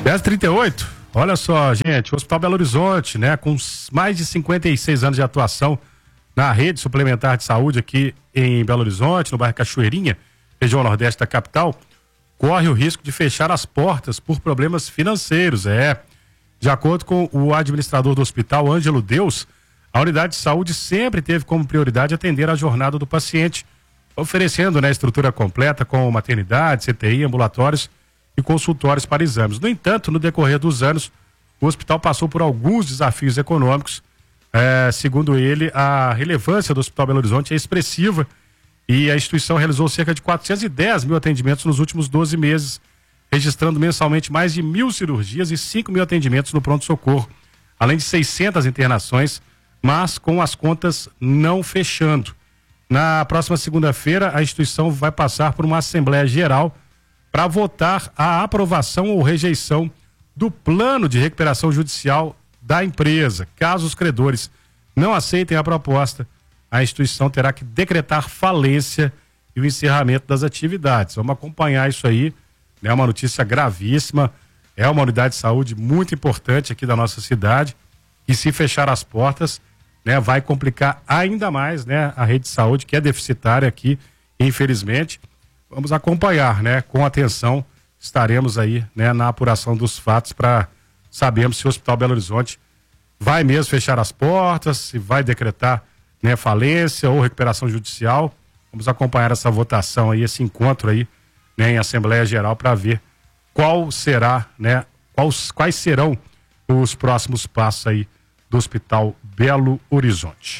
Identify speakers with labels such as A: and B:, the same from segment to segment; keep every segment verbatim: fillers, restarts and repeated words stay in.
A: dez e trinta e oito, olha só, gente, o Hospital Belo Horizonte, né, com mais de cinquenta e seis anos de atuação na rede suplementar de saúde aqui em Belo Horizonte, no bairro Cachoeirinha, região nordeste da capital, corre o risco de fechar as portas por problemas financeiros, é. De acordo com o administrador do hospital, Ângelo Deus, a unidade de saúde sempre teve como prioridade atender a jornada do paciente, oferecendo, né, estrutura completa com maternidade, C T I, ambulatórios e consultórios para exames. No entanto, no decorrer dos anos, o hospital passou por alguns desafios econômicos. É, segundo ele, a relevância do Hospital Belo Horizonte é expressiva e a instituição realizou cerca de quatrocentos e dez mil atendimentos nos últimos doze meses, registrando mensalmente mais de mil cirurgias e cinco mil atendimentos no pronto-socorro, além de seiscentas internações, mas com as contas não fechando. Na próxima segunda-feira, a instituição vai passar por uma Assembleia Geral para votar a aprovação ou rejeição do plano de recuperação judicial da empresa. Caso os credores não aceitem a proposta, a instituição terá que decretar falência e o encerramento das atividades. Vamos acompanhar isso aí, é uma notícia gravíssima, é uma unidade de saúde muito importante aqui da nossa cidade, e se fechar as portas, né, vai complicar ainda mais, né, a rede de saúde, que é deficitária aqui, infelizmente. Vamos acompanhar, né, com atenção, estaremos aí, né, na apuração dos fatos para sabermos se o Hospital Belo Horizonte vai mesmo fechar as portas, se vai decretar, né, falência ou recuperação judicial. Vamos acompanhar essa votação aí, esse encontro aí, né, em Assembleia Geral, para ver qual será, né, quais, quais serão os próximos passos aí do Hospital Belo Horizonte.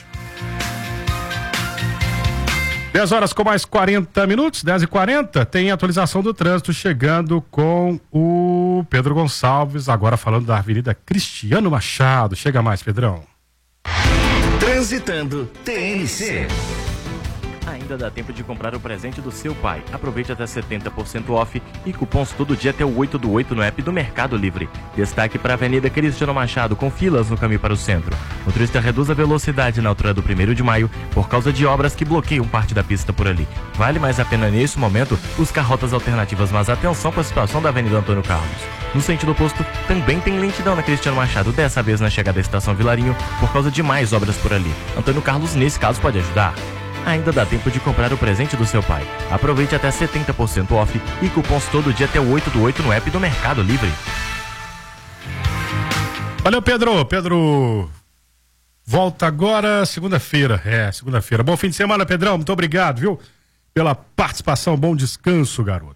A: dez horas com mais quarenta minutos, dez e quarenta, tem atualização do trânsito chegando com o Pedro Gonçalves, agora falando da Avenida Cristiano Machado. Chega mais, Pedrão.
B: Transitando T N C.
C: Ainda dá tempo de comprar o presente do seu pai. Aproveite até setenta por cento off e cupons todo dia até o oito do oito no app do Mercado Livre. Destaque para a Avenida Cristiano Machado, com filas no caminho para o centro. O motorista reduz a velocidade na altura do primeiro de maio por causa de obras que bloqueiam parte da pista por ali. Vale mais a pena nesse momento buscar rotas alternativas, mas atenção para a situação da Avenida Antônio Carlos. No sentido oposto, também tem lentidão na Cristiano Machado, dessa vez na chegada da Estação Vilarinho, por causa de mais obras por ali. Antônio Carlos, nesse caso, pode ajudar. Ainda dá tempo de comprar o presente do seu pai. Aproveite até setenta por cento off e cupons todo dia até o oito do oito no app do Mercado Livre.
A: Valeu, Pedro. Pedro volta agora segunda-feira. É, segunda-feira. Bom fim de semana, Pedrão. Muito obrigado, viu? Pela participação. Bom descanso, garoto.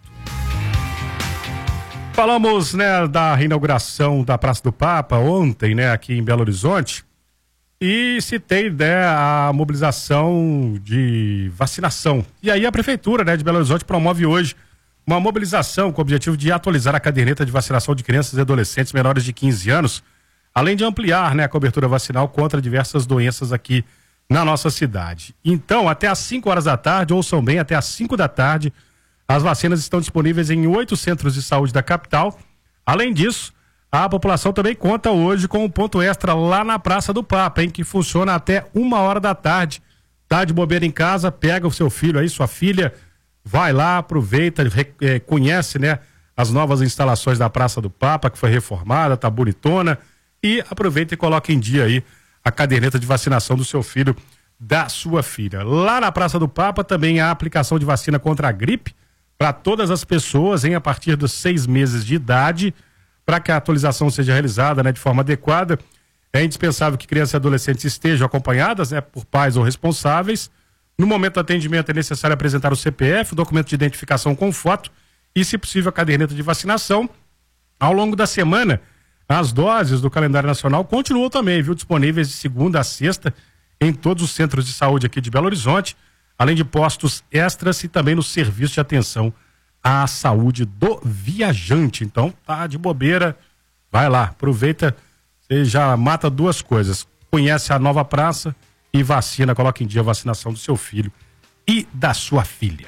A: Falamos, né, da reinauguração da Praça do Papa ontem, né, aqui em Belo Horizonte. E citei, né, a mobilização de vacinação. E aí a Prefeitura, né, de Belo Horizonte promove hoje uma mobilização com o objetivo de atualizar a caderneta de vacinação de crianças e adolescentes menores de quinze anos, além de ampliar, né, a cobertura vacinal contra diversas doenças aqui na nossa cidade. Então, até às cinco horas da tarde, ouçam bem, até às cinco da tarde, as vacinas estão disponíveis em oito centros de saúde da capital. Além disso, a população também conta hoje com um ponto extra lá na Praça do Papa, hein, que funciona até uma hora da tarde. Tá de bobeira em casa, pega o seu filho aí, sua filha, vai lá, aproveita, é, conhece, né, as novas instalações da Praça do Papa, que foi reformada, tá bonitona, e aproveita e coloca em dia aí a caderneta de vacinação do seu filho, da sua filha. Lá na Praça do Papa também há aplicação de vacina contra a gripe para todas as pessoas, hein, a partir dos seis meses de idade. Para que a atualização seja realizada, né, de forma adequada, é indispensável que crianças e adolescentes estejam acompanhadas, né, por pais ou responsáveis. No momento do atendimento é necessário apresentar o C P F, o documento de identificação com foto e, se possível, a caderneta de vacinação. Ao longo da semana, as doses do calendário nacional continuam também, viu, disponíveis de segunda a sexta em todos os centros de saúde aqui de Belo Horizonte, além de postos extras e também no serviço de atenção à saúde do viajante. Então, tá de bobeira, vai lá, aproveita, você já mata duas coisas, conhece a nova praça e vacina, coloca em dia a vacinação do seu filho e da sua filha.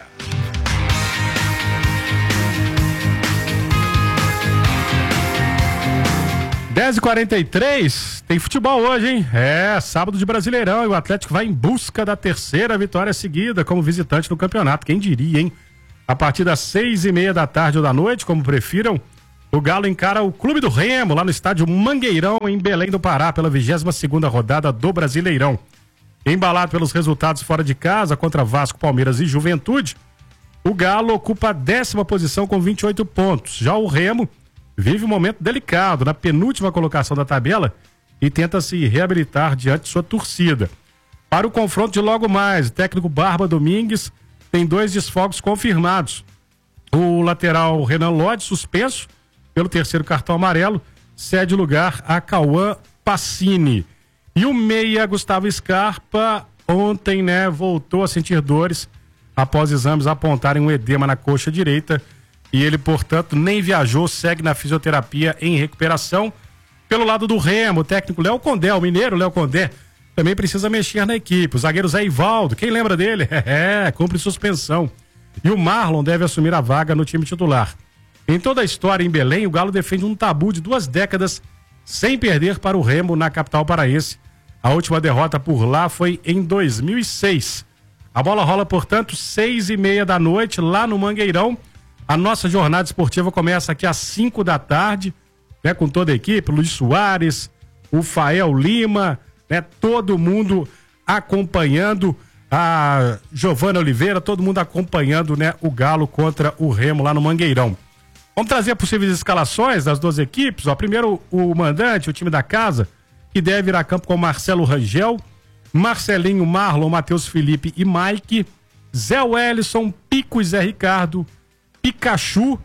A: dez e quarenta e três, tem futebol hoje, hein? É, sábado de Brasileirão, e o Atlético vai em busca da terceira vitória seguida como visitante no campeonato. Quem diria, hein? A partir das seis e meia da tarde ou da noite, como prefiram, O Galo encara o Clube do Remo lá no estádio Mangueirão, em Belém do Pará, pela vigésima segunda rodada do Brasileirão. Embalado pelos resultados fora de casa contra Vasco, Palmeiras e Juventude, o Galo ocupa a décima posição com vinte e oito pontos. Já o Remo vive um momento delicado na penúltima colocação da tabela e tenta se reabilitar diante de sua torcida. Para o confronto de logo mais, o técnico Barba Domingues tem dois desfalques confirmados. O lateral Renan Lodge, suspenso pelo terceiro cartão amarelo, cede lugar a Cauã Pacini. E o meia Gustavo Scarpa ontem, né, voltou a sentir dores após exames apontarem um edema na coxa direita e ele, portanto, nem viajou, segue na fisioterapia em recuperação. Pelo lado do Remo, o técnico Léo Condé, o mineiro Léo Condé, também precisa mexer na equipe. O zagueiro Zé Ivaldo, quem lembra dele? É, cumpre suspensão. E o Marlon deve assumir a vaga no time titular. Em toda a história em Belém, o Galo defende um tabu de duas décadas sem perder para o Remo na capital paraense. A última derrota por lá foi em dois mil e seis. A bola rola, portanto, seis e meia da noite, lá no Mangueirão. A nossa jornada esportiva começa aqui às cinco da tarde, né, com toda a equipe, Luiz Soares, o Fael Lima, né, todo mundo acompanhando, a Giovana Oliveira, todo mundo acompanhando, né, o Galo contra o Remo lá no Mangueirão. Vamos trazer possíveis escalações das duas equipes. Ó, primeiro, o mandante, o time da casa, que deve ir a campo com Marcelo Rangel, Marcelinho, Marlon, Matheus Felipe e Mike, Zé Wellison, Pico e Zé Ricardo, Pikachu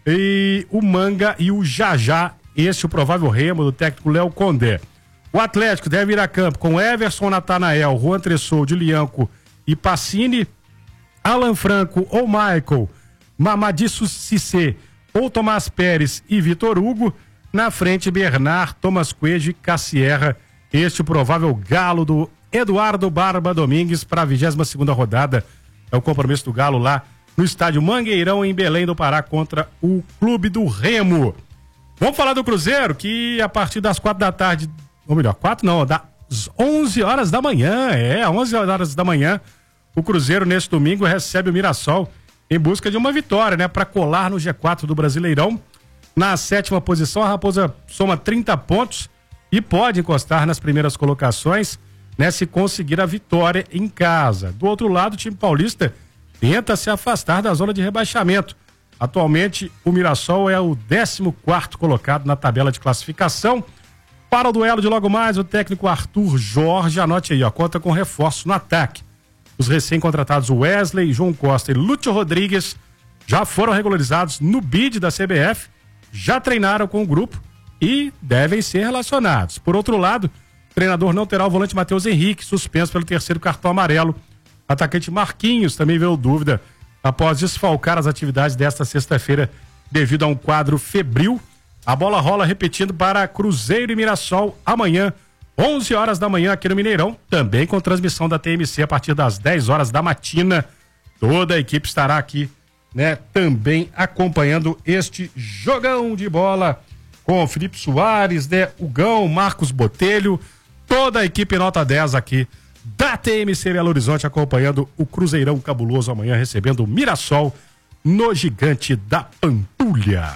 A: e o Manga e o Jajá. Este é o provável Remo do técnico Léo Condé. O Atlético deve ir a campo com Everson, Natanael, Juan Tressou, Dilianco e Pacini, Alan Franco ou Michael, Mamadisso Cissé ou Tomás Pérez e Vitor Hugo. Na frente, Bernard, Thomas Coelho e Cassierra. Este é o provável Galo do Eduardo Barba Domingues para a vigésima segunda rodada. É o compromisso do Galo lá no estádio Mangueirão, em Belém do Pará, contra o Clube do Remo. Vamos falar do Cruzeiro, que a partir das quatro da tarde, ou melhor, quatro não, das onze horas da manhã, é, onze horas da manhã, o Cruzeiro neste domingo recebe o Mirassol em busca de uma vitória, né, para colar no G quatro do Brasileirão. Na sétima posição, a Raposa soma trinta pontos e pode encostar nas primeiras colocações, né, se conseguir a vitória em casa. Do outro lado, o time paulista tenta se afastar da zona de rebaixamento. Atualmente, o Mirassol é o décimo quarto colocado na tabela de classificação. Para o duelo de logo mais, o técnico Arthur Jorge, anote aí, ó, conta com reforço no ataque. Os recém-contratados Wesley, João Costa e Lúcio Rodrigues já foram regularizados no bid da C B F, já treinaram com o grupo e devem ser relacionados. Por outro lado, o treinador não terá o volante Matheus Henrique, suspenso pelo terceiro cartão amarelo. Atacante Marquinhos também veio dúvida após desfalcar as atividades desta sexta-feira devido a um quadro febril. A bola rola, repetindo, para Cruzeiro e Mirassol amanhã, onze horas da manhã aqui no Mineirão, também com transmissão da T M C a partir das dez horas da matina. Toda a equipe estará aqui, né, também acompanhando este jogão de bola com Felipe Soares, né, Hugão, Marcos Botelho, toda a equipe nota dez aqui da T M C Belo Horizonte acompanhando o Cruzeirão cabuloso amanhã, recebendo o Mirassol no Gigante da Pampulha.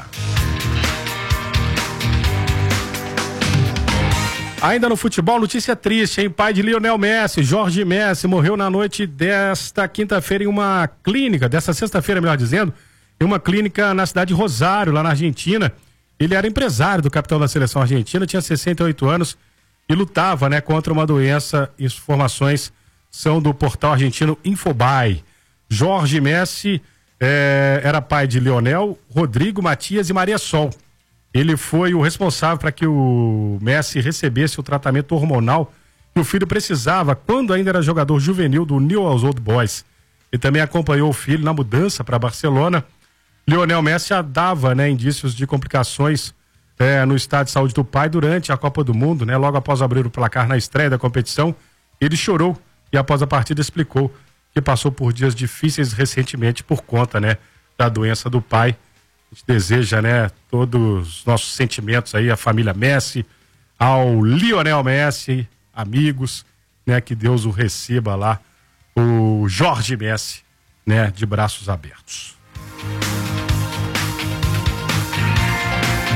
A: Ainda no futebol, notícia triste, hein? Pai de Lionel Messi, Jorge Messi, morreu na noite desta quinta-feira em uma clínica, desta sexta-feira, melhor dizendo, em uma clínica na cidade de Rosário, lá na Argentina. Ele era empresário do capitão da seleção argentina, tinha sessenta e oito anos e lutava, né, contra uma doença. Informações são do portal argentino Infobae. Jorge Messi eh, era pai de Lionel, Rodrigo, Matias e Maria Sol. Ele foi o responsável para que o Messi recebesse o tratamento hormonal que o filho precisava quando ainda era jogador juvenil do Newell's Old Boys. Ele também acompanhou o filho na mudança para Barcelona. Lionel Messi já dava, né, indícios de complicações é, no estado de saúde do pai durante a Copa do Mundo, né? Logo após abrir o placar na estreia da competição, ele chorou e após a partida explicou que passou por dias difíceis recentemente por conta, né, da doença do pai. A gente deseja, né, todos os nossos sentimentos aí à família Messi, ao Lionel Messi, amigos, né, que Deus o receba lá, o Jorge Messi, né, de braços abertos.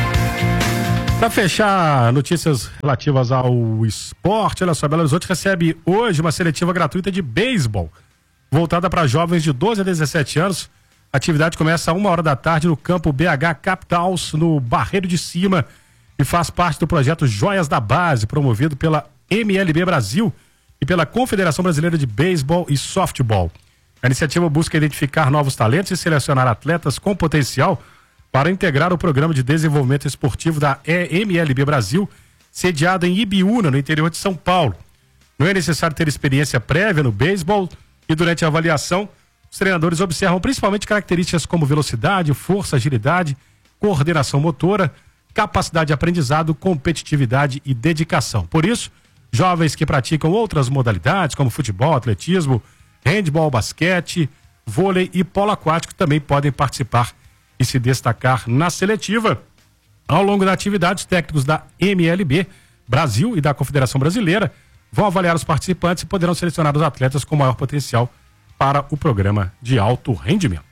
A: Para fechar, notícias relativas ao esporte, olha só, Belo Horizonte recebe hoje uma seletiva gratuita de beisebol, voltada para jovens de doze a dezessete anos. A atividade começa a uma hora da tarde no campo B H Capitals, no Barreiro de Cima, e faz parte do projeto Joias da Base, promovido pela M L B Brasil e pela Confederação Brasileira de Beisebol e Softball. A iniciativa busca identificar novos talentos e selecionar atletas com potencial para integrar o programa de desenvolvimento esportivo da M L B Brasil, sediado em Ibiúna, no interior de São Paulo. Não é necessário ter experiência prévia no beisebol e durante a avaliação, os treinadores observam principalmente características como velocidade, força, agilidade, coordenação motora, capacidade de aprendizado, competitividade e dedicação. Por isso, jovens que praticam outras modalidades, como futebol, atletismo, handebol, basquete, vôlei e polo aquático, também podem participar e se destacar na seletiva. Ao longo da atividade, os técnicos da M L B Brasil e da Confederação Brasileira vão avaliar os participantes e poderão selecionar os atletas com maior potencial para o programa de alto rendimento.